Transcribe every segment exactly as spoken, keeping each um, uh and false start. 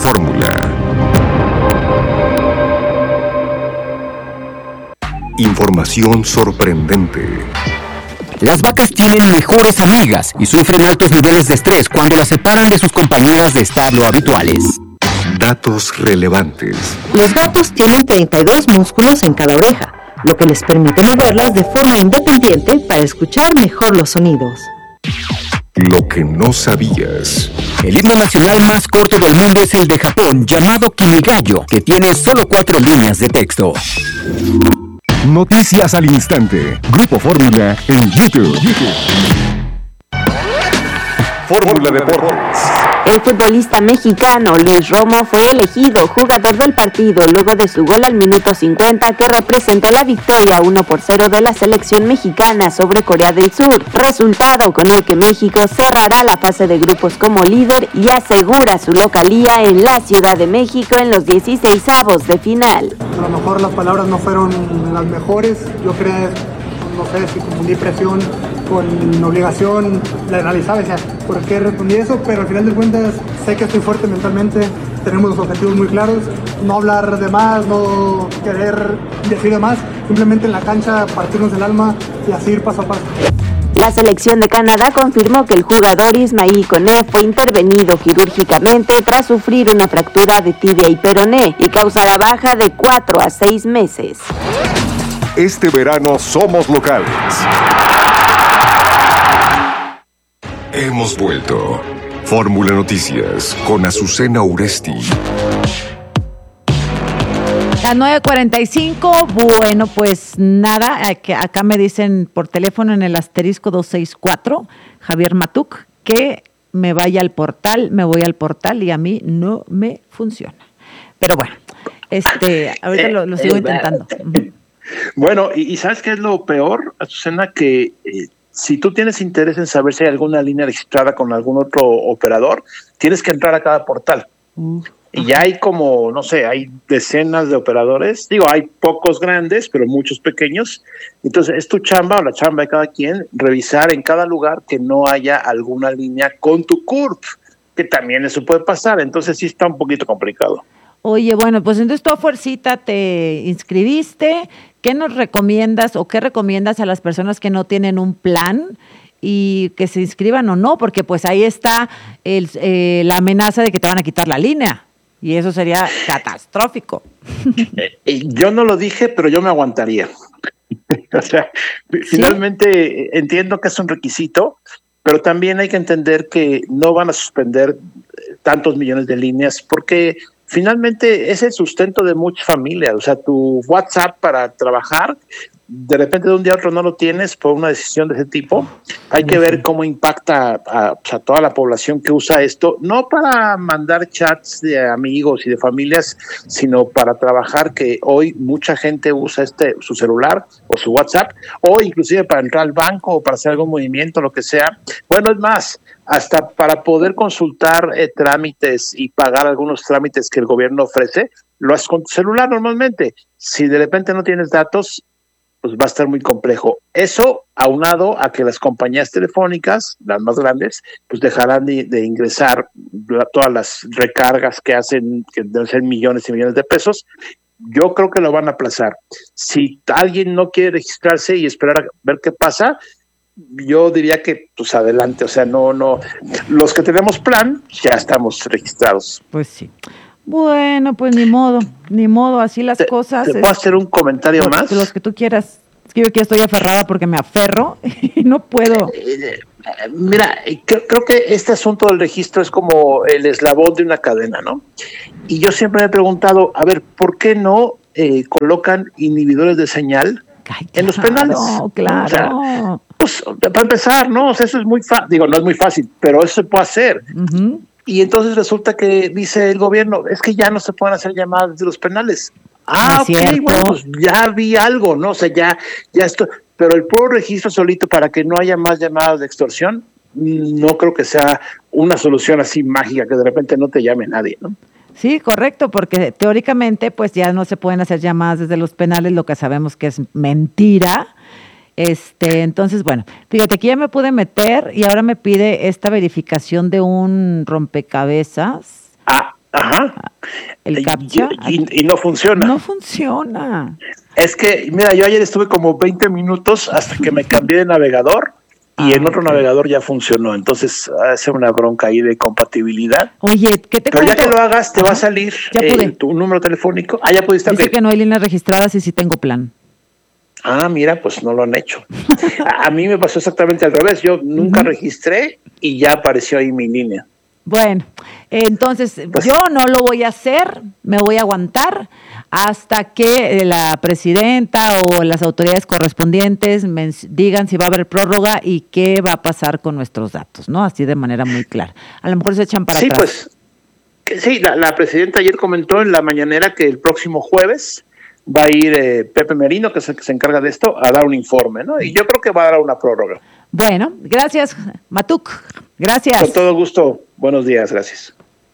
Fórmula. Información sorprendente. Las vacas tienen mejores amigas y sufren altos niveles de estrés cuando las separan de sus compañeras de establo habituales. Datos relevantes. Los gatos tienen treinta y dos músculos en cada oreja, lo que les permite moverlas de forma independiente para escuchar mejor los sonidos. Lo que no sabías. El himno nacional más corto del mundo es el de Japón, llamado Kimigayo, que tiene solo cuatro líneas de texto. Noticias al instante. Grupo Fórmula en YouTube. Fórmula Deportes. El futbolista mexicano Luis Romo fue elegido jugador del partido luego de su gol al minuto cincuenta que representó la victoria uno por cero de la selección mexicana sobre Corea del Sur, resultado con el que México cerrará la fase de grupos como líder y asegura su localía en la Ciudad de México en los dieciseisavos de final. A lo mejor las palabras no fueron las mejores, yo creo, no sé si confundí presión con obligación de analizar, o sea, por qué respondí eso, pero al final de cuentas sé que estoy fuerte mentalmente, tenemos los objetivos muy claros, no hablar de más, no querer decir de más, simplemente en la cancha partirnos el alma y así ir paso a paso. La selección de Canadá confirmó que el jugador Ismail Koné fue intervenido quirúrgicamente tras sufrir una fractura de tibia y peroné y causará baja de cuatro a seis meses. Este verano somos locales. Hemos vuelto. Fórmula Noticias con Azucena Uresti. Las nueve cuarenta y cinco, bueno, pues nada, acá me dicen por teléfono en el asterisco doscientos sesenta y cuatro, Javier Matuc, que me vaya al portal, me voy al portal y a mí no me funciona. Pero bueno, este, ahorita lo, lo sigo intentando. Bueno, y, y ¿sabes qué es lo peor, Azucena? Que eh, si tú tienes interés en saber si hay alguna línea registrada con algún otro operador, tienes que entrar a cada portal. Uh, y ya hay como, no sé, hay decenas de operadores. Digo, hay pocos grandes, pero muchos pequeños. Entonces, es tu chamba o la chamba de cada quien revisar en cada lugar que no haya alguna línea con tu C U R P, que también eso puede pasar. Entonces, sí está un poquito complicado. Oye, bueno, pues entonces tú a fuercita te inscribiste. ¿Qué nos recomiendas o qué recomiendas a las personas que no tienen un plan y que se inscriban o no? Porque pues ahí está el, eh, la amenaza de que te van a quitar la línea y eso sería catastrófico. Eh, yo no lo dije, pero yo me aguantaría. O sea, ¿sí? Finalmente entiendo que es un requisito, pero también hay que entender que no van a suspender tantos millones de líneas porque finalmente es el sustento de muchas familias. O sea, tu WhatsApp para trabajar, de repente de un día a otro no lo tienes por una decisión de ese tipo. Hay que ver cómo impacta a, a toda la población que usa esto, no para mandar chats de amigos y de familias, sino para trabajar, que hoy mucha gente usa este su celular o su WhatsApp, o inclusive para entrar al banco o para hacer algún movimiento, lo que sea. Bueno, es más, hasta para poder consultar eh, trámites y pagar algunos trámites que el gobierno ofrece, lo haces con tu celular normalmente. Si de repente no tienes datos, pues va a estar muy complejo. Eso aunado a que las compañías telefónicas, las más grandes, pues dejarán de, de ingresar todas las recargas que hacen, que deben ser millones y millones de pesos. Yo creo que lo van a aplazar. Si alguien no quiere registrarse y esperar a ver qué pasa, yo diría que pues adelante, o sea, no, no, los que tenemos plan ya estamos registrados. Pues sí. Bueno, pues ni modo, ni modo, así las ¿Te, cosas. ¿Te puedo hacer un comentario los, más? Los que tú quieras. Es que yo aquí estoy aferrada porque me aferro y no puedo. Eh, eh, mira, creo, creo que este asunto del registro es como el eslabón de una cadena, ¿no? Y yo siempre me he preguntado, a ver, ¿por qué no eh, colocan inhibidores de señal Ay, claro, en los penales? Claro, o sea, pues, para empezar, ¿no? O sea, eso es muy fácil, digo, no es muy fácil, pero eso se puede hacer. Uh-huh. Y entonces resulta que dice el gobierno, es que ya no se pueden hacer llamadas de los penales. Ah, ok, bueno, pues ya vi algo, ¿no? O sea, ya, ya esto, pero el puro registro solito para que no haya más llamadas de extorsión, no creo que sea una solución así mágica que de repente no te llame nadie, ¿no? Sí, correcto, porque teóricamente pues ya no se pueden hacer llamadas desde los penales, lo que sabemos que es mentira. Este, entonces, bueno, fíjate, aquí ya me pude meter y ahora me pide esta verificación de un rompecabezas. Ah, Ajá. El captcha. Y, y, y no funciona. No funciona. Es que, mira, yo ayer estuve como veinte minutos hasta que me cambié de navegador y ah, en otro okay. navegador ya funcionó. Entonces, hace una bronca ahí de compatibilidad. Oye, ¿qué te Pero cuento? ya que lo hagas, te Ajá. va a salir eh, tu número telefónico. Ah, ya pudiste Dice abrir. que no hay líneas registradas y sí tengo plan. Ah, mira, pues no lo han hecho. A mí me pasó exactamente al revés. Yo nunca uh-huh. registré y ya apareció ahí mi línea. Bueno, entonces pues, yo no lo voy a hacer, me voy a aguantar hasta que la presidenta o las autoridades correspondientes me digan si va a haber prórroga y qué va a pasar con nuestros datos, ¿no? Así de manera muy clara. A lo mejor se echan para sí, atrás. Sí, pues, sí, la, la presidenta ayer comentó en la mañanera que el próximo jueves va a ir eh, Pepe Merino, que es el que se encarga de esto, a dar un informe, ¿no? Y yo creo que va a dar una prórroga. Bueno, gracias, Matuk. Gracias. Con todo gusto. Buenos días, gracias.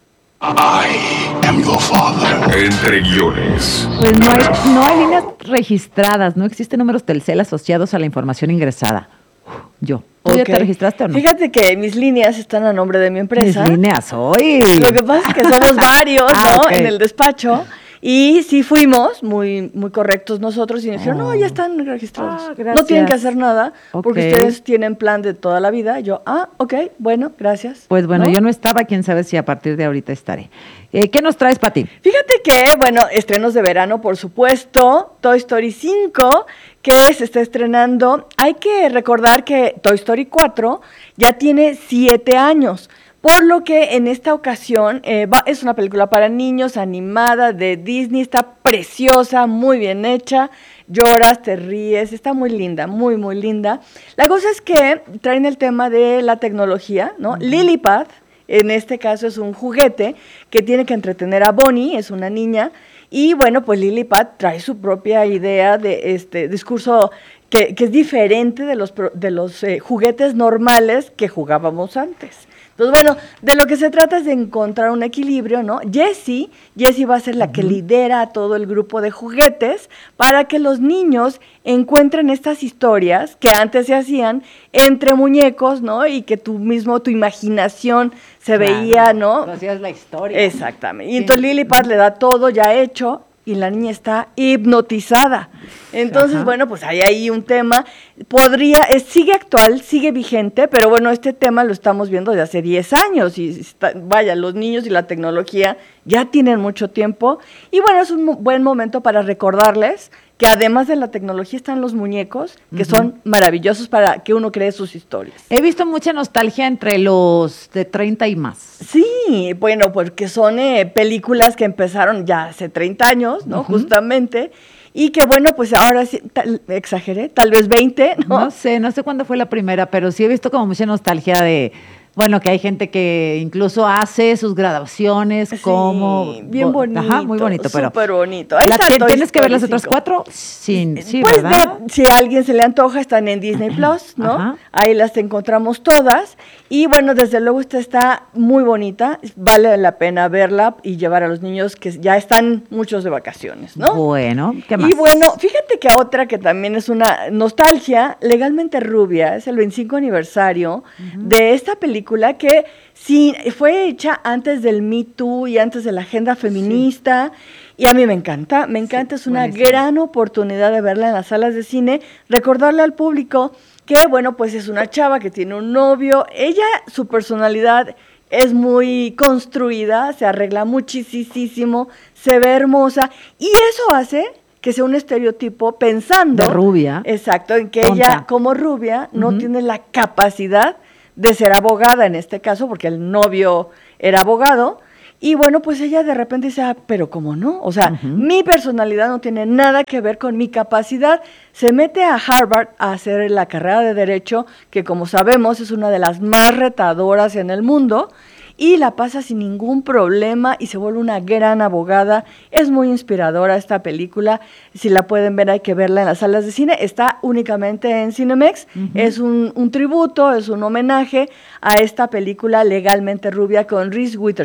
I am your father. Entre guiones. Pues no hay, no hay líneas registradas, no existen números Telcel asociados a la información ingresada. Yo. ¿Tú okay. ya te registraste o no? Fíjate que mis líneas están a nombre de mi empresa. Mis líneas hoy. Lo que pasa es que somos varios, ah, ¿no? Okay. En el despacho. Y sí fuimos muy muy correctos nosotros y nos dijeron, oh. no, ya están registrados. Ah, no tienen que hacer nada okay. porque ustedes tienen plan de toda la vida. Yo, ah, ok, bueno, gracias. Pues bueno, ¿no? yo no estaba, quién sabe si a partir de ahorita estaré. Eh, ¿Qué nos traes, Pati? Fíjate que, bueno, estrenos de verano, por supuesto, Toy Story cinco, que se está estrenando. Hay que recordar que Toy Story cuatro ya tiene siete años. Por lo que en esta ocasión eh, va, es una película para niños, animada, de Disney, está preciosa, muy bien hecha, lloras, te ríes, está muy linda, muy, muy linda. La cosa es que traen el tema de la tecnología, ¿no? Uh-huh. Lilliput, en este caso es un juguete que tiene que entretener a Bonnie, es una niña, y bueno, pues Lilliput trae su propia idea de este discurso que, que es diferente de los, de los eh, juguetes normales que jugábamos antes. Entonces, bueno, de lo que se trata es de encontrar un equilibrio, ¿no? Jessie, Jessie va a ser la uh-huh. que lidera a todo el grupo de juguetes para que los niños encuentren estas historias que antes se hacían entre muñecos, ¿no? Y que tú mismo, tu imaginación se claro, veía, ¿no? Hacías la historia. Exactamente. Y sí. entonces Lilliput le da todo ya hecho y la niña está hipnotizada. Entonces, Ajá. bueno, pues hay ahí un tema, podría, es, sigue actual, sigue vigente, pero bueno, este tema lo estamos viendo desde hace diez años, y está, vaya, los niños y la tecnología ya tienen mucho tiempo, y bueno, es un buen momento para recordarles que además de la tecnología están los muñecos, que uh-huh. son maravillosos para que uno cree sus historias. He visto mucha nostalgia entre los de treinta y más. Sí, bueno, porque son eh, películas que empezaron ya hace treinta años, ¿no? Uh-huh. Justamente, y que bueno, pues ahora sí, tal, exageré, tal vez veinte, ¿no? No sé, no sé cuándo fue la primera, pero sí he visto como mucha nostalgia de... Bueno, que hay gente que incluso hace sus graduaciones sí, como... bien bonito. Ajá, muy bonito, pero... Súper bonito. La, ¿Tienes que ver las otras cuatro? Sí, sí, pues ¿verdad? De, si a alguien se le antoja, están en Disney Plus, ¿no? Ajá. Ahí las encontramos todas. Y bueno, desde luego esta está muy bonita. Vale la pena verla y llevar a los niños que ya están muchos de vacaciones, ¿no? Bueno, ¿qué más? Y bueno, fíjate que otra que también es una nostalgia, Legalmente Rubia, es el veinticinco aniversario uh-huh. de esta película que sí, fue hecha antes del Me Too y antes de la agenda feminista, sí. y a mí me encanta, me encanta, sí, es una buenísimo. Gran oportunidad de verla en las salas de cine, recordarle al público que, bueno, pues es una chava que tiene un novio, ella, su personalidad es muy construida, se arregla muchísimo, se ve hermosa, y eso hace que sea un estereotipo pensando... De rubia. Exacto, en que Tonta. Ella, como rubia, no uh-huh. tiene la capacidad de ser abogada en este caso, porque el novio era abogado, y bueno, pues ella de repente dice, ah, pero ¿cómo no? O sea, uh-huh. mi personalidad no tiene nada que ver con mi capacidad. Se mete a Harvard a hacer la carrera de Derecho, que como sabemos es una de las más retadoras en el mundo, y la pasa sin ningún problema y se vuelve una gran abogada. Es muy inspiradora esta película. Si la pueden ver, hay que verla en las salas de cine. Está únicamente en Cinemex. Uh-huh. Es un, un tributo, es un homenaje a esta película Legalmente Rubia con Reese Witherspoon.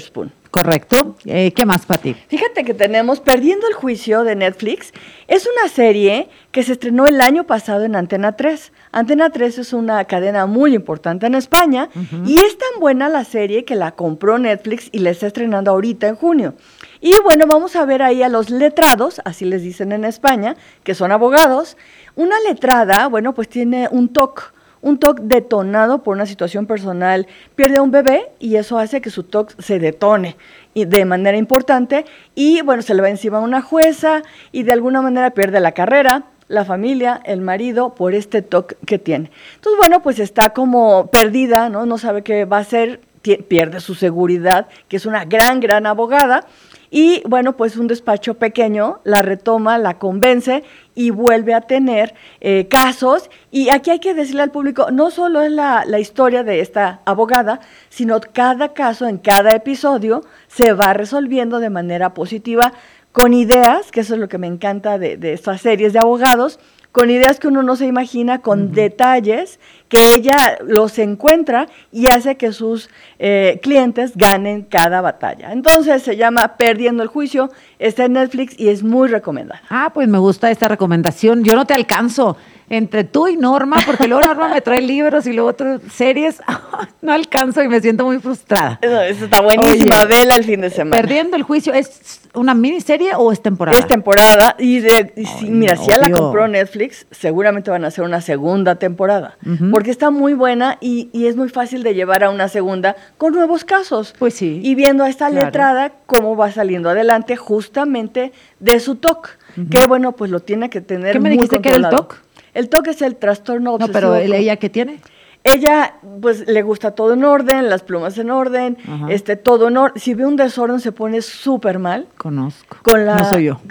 Correcto. Eh, ¿Qué más, Pati? Fíjate que tenemos Perdiendo el Juicio de Netflix. Es una serie que se estrenó el año pasado en Antena tres. Antena tres es una cadena muy importante en España uh-huh. y es tan buena la serie que la compró Netflix y la está estrenando ahorita en junio. Y bueno, vamos a ver ahí a los letrados, así les dicen en España, que son abogados. Una letrada, bueno, pues tiene un T O C. Un T O C detonado por una situación personal, pierde a un bebé y eso hace que su T O C se detone y de manera importante y bueno, se le va encima a una jueza y de alguna manera pierde la carrera, la familia, el marido por este T O C que tiene. Entonces bueno, pues está como perdida, ¿no? No sabe qué va a hacer, pierde su seguridad, que es una gran, gran abogada. Y bueno, pues un despacho pequeño la retoma, la convence y vuelve a tener eh, casos. Y aquí hay que decirle al público, no solo es la, la historia de esta abogada, sino cada caso en cada episodio se va resolviendo de manera positiva con ideas, que eso es lo que me encanta de, de estas series de abogados, con ideas que uno no se imagina, con uh-huh. detalles que ella los encuentra y hace que sus eh, clientes ganen cada batalla. Entonces se llama Perdiendo el Juicio, está en Netflix y es muy recomendada. Ah, pues me gusta esta recomendación. Yo no te alcanzo entre tú y Norma, porque luego Norma me trae libros y luego otras series. No alcanzo y me siento muy frustrada. Eso, eso está buenísima. Oye, vela el fin de semana. Perdiendo el Juicio, ¿es una miniserie o es temporada? Es temporada y, de, y si, Ay, mira, no, si ya la compró Netflix, seguramente van a hacer una segunda temporada, uh-huh. porque está muy buena y, y es muy fácil de llevar a una segunda con nuevos casos. Pues sí. Y viendo a esta claro. letrada cómo va saliendo adelante justamente de su T O C, uh-huh. que bueno, pues lo tiene que tener ¿Qué me muy dijiste controlado. Que era el T O C? El T O C es el trastorno obsesivo. No, pero ¿ella qué tiene? Ella, pues, le gusta todo en orden, las plumas en orden, Ajá. este, todo en orden. Si ve un desorden, se pone súper mal. Conozco. Con la... No soy yo.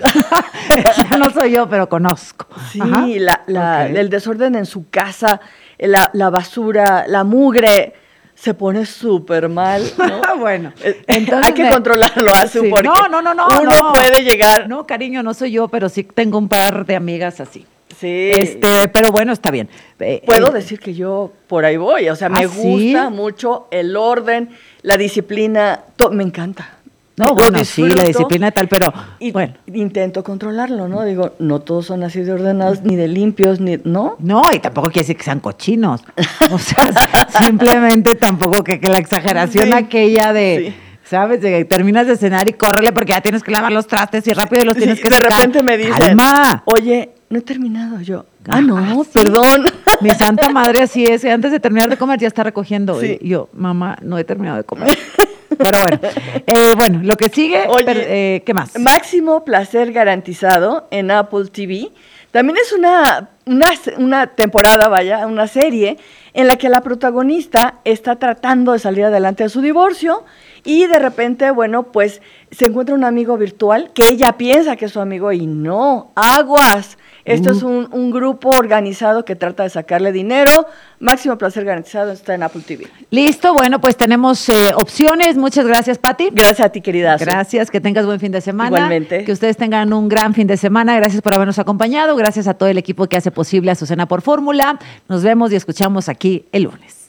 No soy yo, pero conozco. Sí, la, la, okay. el desorden en su casa, la, la basura, la mugre, se pone súper mal, ¿no? Bueno, entonces hay que me... controlarlo, Azu, sí. porque no, no, no, no, uno no. puede llegar... No, cariño, no soy yo, pero sí tengo un par de amigas así. Sí. Este, pero bueno, está bien. Puedo eh, decir que yo por ahí voy, o sea, me ¿ah, gusta sí? mucho el orden, la disciplina, to- me encanta. No, bueno, sí, la disciplina tal, pero y, bueno. Intento controlarlo, ¿no? Digo, no todos son así de ordenados, ni de limpios, ni, ¿no? No, y tampoco quiere decir que sean cochinos. O sea, simplemente tampoco que, que la exageración sí. aquella de... Sí. ¿Sabes? De que terminas de cenar y córrele porque ya tienes que lavar los trastes y rápido los tienes sí, que de sacar. De repente me dicen, ¡calma! Oye, no he terminado yo. Ah, no, ah, sí. perdón. Mi santa madre así es, y antes de terminar de comer ya está recogiendo. Sí. Y yo, mamá, no he terminado de comer. Pero bueno, eh, bueno, lo que sigue, Oye, per, eh, ¿qué más? Máximo Placer Garantizado en Apple T V. También es una, una, una temporada, vaya, una serie en la que la protagonista está tratando de salir adelante de su divorcio y de repente, bueno, pues se encuentra un amigo virtual que ella piensa que es su amigo y no, aguas. Esto uh. es un, un grupo organizado que trata de sacarle dinero. Máximo Placer Garantizado está en Apple T V. Listo, bueno, pues tenemos eh, opciones. Muchas gracias, Pati. Gracias a ti, querida. Gracias, que tengas buen fin de semana. Igualmente. Que ustedes tengan un gran fin de semana. Gracias por habernos acompañado. Gracias a todo el equipo que hace posible Azucena por Fórmula. Nos vemos y escuchamos aquí el lunes.